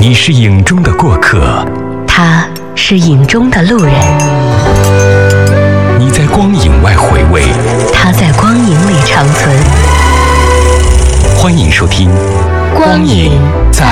你是影中的过客， 他是影中的路人。 你在光影外回味， 他在光影里长存。 欢迎收听《光影在